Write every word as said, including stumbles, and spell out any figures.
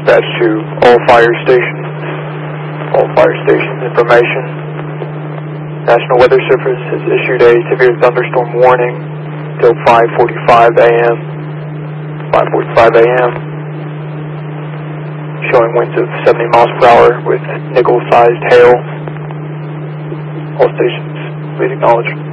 dispatch to all fire stations. All fire stations information. National Weather Service has issued a severe thunderstorm warning till five forty-five a m five forty-five a m showing winds of seventy miles per hour with nickel-sized hail. All stations, please acknowledge.